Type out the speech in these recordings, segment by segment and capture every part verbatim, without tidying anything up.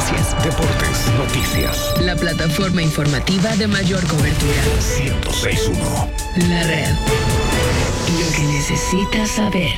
tendencias, deportes, noticias. La plataforma informativa de mayor cobertura. ciento seis punto uno. La red. Lo que necesitas saber.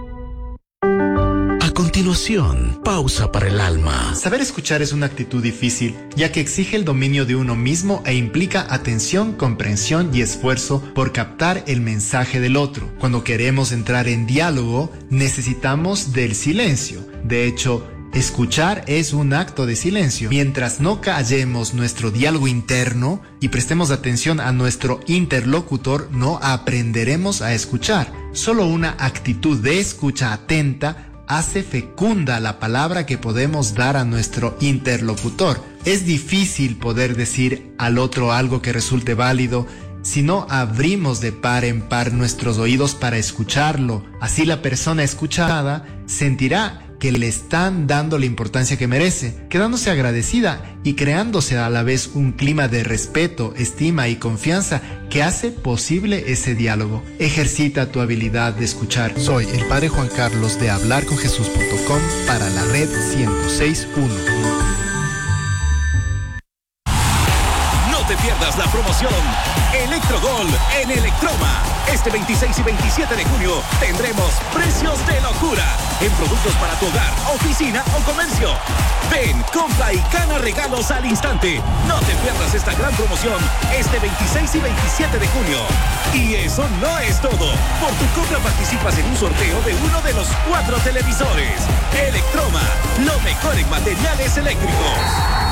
A continuación, pausa para el alma. Saber escuchar es una actitud difícil, ya que exige el dominio de uno mismo e implica atención, comprensión y esfuerzo por captar el mensaje del otro. Cuando queremos entrar en diálogo, necesitamos del silencio. De hecho, escuchar es un acto de silencio. Mientras no callemos nuestro diálogo interno y prestemos atención a nuestro interlocutor, no aprenderemos a escuchar. Solo una actitud de escucha atenta hace fecunda la palabra que podemos dar a nuestro interlocutor. Es difícil poder decir al otro algo que resulte válido si no abrimos de par en par nuestros oídos para escucharlo. Así la persona escuchada sentirá que le están dando la importancia que merece, quedándose agradecida y creándose a la vez un clima de respeto, estima y confianza que hace posible ese diálogo. Ejercita tu habilidad de escuchar. Soy el Padre Juan Carlos de hablar con jesús punto com para la red ciento seis punto uno. No te pierdas la promoción Electrogol en Electroma. Este veintiséis y veintisiete de junio tendremos precios de locura en productos para tu hogar, oficina o comercio. Ven, compra y gana regalos al instante. No te pierdas esta gran promoción este veintiséis y veintisiete de junio. Y eso no es todo. Por tu compra participas en un sorteo de uno de los cuatro televisores. Electroma, lo mejor en materiales eléctricos.